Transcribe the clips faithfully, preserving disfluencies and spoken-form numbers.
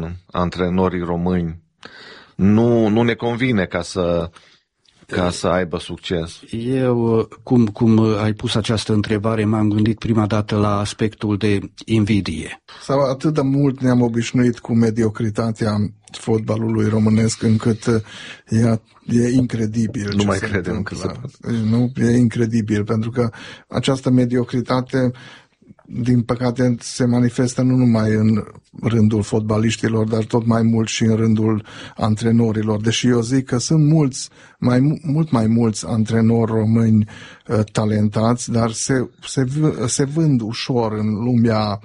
antrenorii români nu, nu ne convine ca să, ca să aibă succes? Eu, cum, cum ai pus această întrebare, m-am gândit prima dată la aspectul de invidie. Sau atât de mult ne-am obișnuit cu mediocritatea fotbalului românesc încât e, e incredibil. Nu mai credem că se poate. Nu, e incredibil, pentru că această mediocritate, din păcate, se manifestă nu numai în rândul fotbaliștilor, dar tot mai mult și în rândul antrenorilor. Deși eu zic că sunt mulți, mai, mult mai mulți antrenori români uh, talentați, dar se, se, se vând ușor în lumea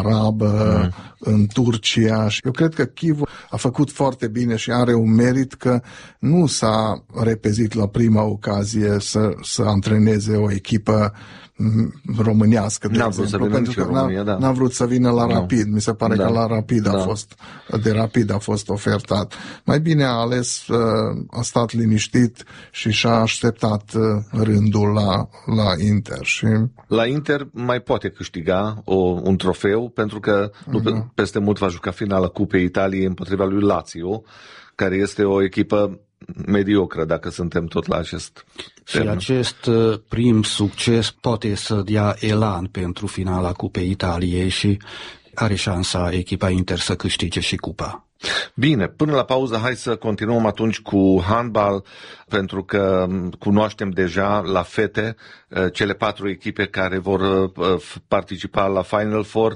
arabă, mm. în Turcia. Și eu cred că Chivu a făcut foarte bine și are un merit că nu s-a repezit la prima ocazie să, să antreneze o echipă românească, de n-a exemplu, pentru că România, n-a, da. n-a vrut să vină la Rapid. Mi se pare da. că la Rapid a da. fost, de Rapid a fost ofertat. Mai bine a ales, a stat liniștit și și-a așteptat rândul la, la Inter. Și... La Inter mai poate câștiga o, un trofeu, pentru că nu uh-huh. peste mult va juca finala Cupei Italiei împotriva lui Lazio, care este o echipă mediocră, dacă suntem tot la acest Și termen. acest prim succes poate să dea elan pentru finala Cupei Italiei și are șansa echipa Inter să câștige și cupa. Bine, până la pauză hai să continuăm atunci cu handbal, pentru că cunoaștem deja la fete cele patru echipe care vor participa la Final Four.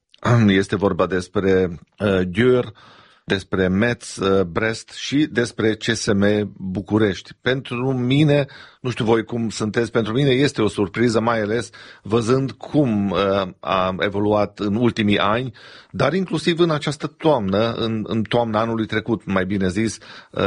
Este vorba despre Győr, despre Metz, Brest și despre C S M București. Pentru mine, nu știu voi cum sunteți, pentru mine este o surpriză, mai ales văzând cum a evoluat în ultimii ani, dar inclusiv în această toamnă, în, în toamna anului trecut, mai bine zis,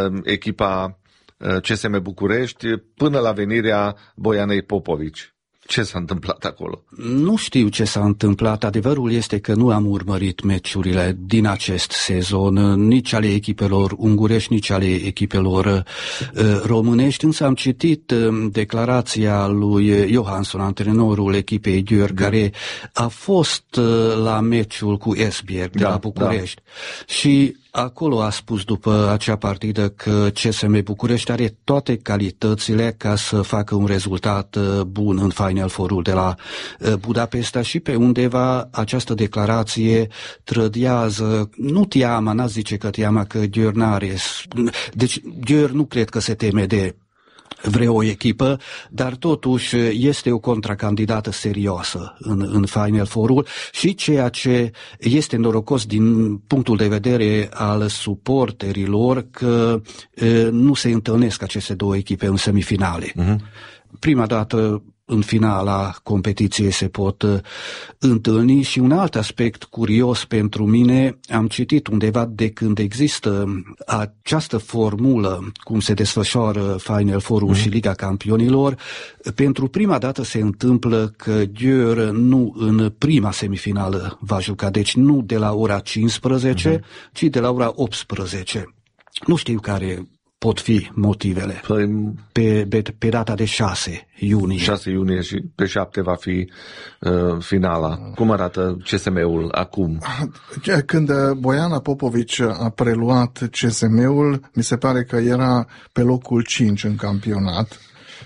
echipa C S M București, până la venirea Boianei Popovici. Ce s-a întâmplat acolo? Nu știu ce s-a întâmplat. Adevărul este că nu am urmărit meciurile din acest sezon, nici ale echipelor ungurești, nici ale echipelor uh, românești, însă am citit uh, declarația lui Johansson, antrenorul echipei Győr, care a fost uh, la meciul cu Esbjerg de da, la București. Da. Și acolo a spus după acea partidă că C S M București are toate calitățile ca să facă un rezultat bun în Final Four-ul de la Budapesta și pe undeva această declarație trădează, nu teama, n-a zice că teama că Győr n-are. Deci Győr nu cred că se teme de vreo o echipă, dar totuși este o contracandidată serioasă în, în Final Four-ul și ceea ce este norocos din punctul de vedere al suporterilor că e, nu se întâlnesc aceste două echipe în semifinale. Uh-huh. Prima dată în finala competiției se pot uh, întâlni și un alt aspect curios pentru mine, am citit undeva de când există această formulă, cum se desfășoară Final Four-ul mm. și Liga Campionilor, pentru prima dată se întâmplă că Győr nu în prima semifinală va juca, deci nu de la ora cincisprezece, mm. ci de la ora optsprezece. Nu știu care pot fi motivele. Păi, pe, pe, pe data de șase iunie. șase iunie și pe șapte va fi uh, finala. Cum arată C S M-ul acum? Când Boiana Popovici a preluat C S M-ul, mi se pare că era pe locul cinci în campionat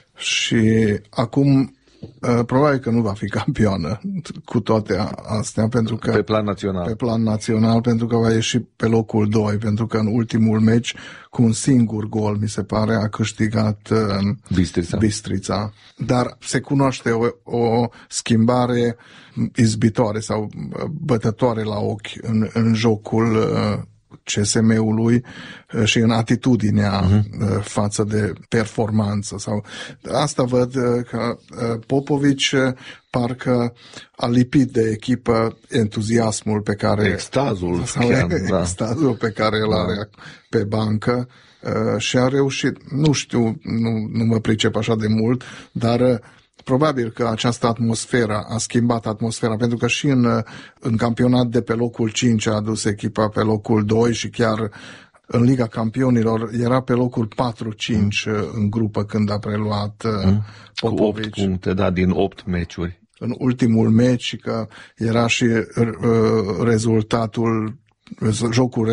și acum probabil că nu va fi campioană cu toate astea, pentru că pe plan național. Pe plan național, pentru că va ieși pe locul doi, pentru că în ultimul meci cu un singur gol, mi se pare, a câștigat Bistrița. Bistrița. Dar se cunoaște o, o schimbare izbitoare sau bătătoare la ochi în, în jocul C S M-ului și în atitudinea uh-huh. față de performanță. Sau asta văd că Popovici parcă a lipit de echipă entuziasmul pe care extazul, sau chiar, da. extazul pe care îl are da. pe bancă și a reușit, nu știu, nu, nu mă pricep așa de mult, dar probabil că această atmosferă a schimbat atmosfera, pentru că și în, în campionat de pe locul cinci a adus echipa pe locul doi și chiar în Liga Campionilor era pe locul patru cinci mm. în grupă când a preluat mm. Popovici. Cu opt puncte, da, din opt meciuri. În ultimul meci, că era și uh, rezultatul, jocul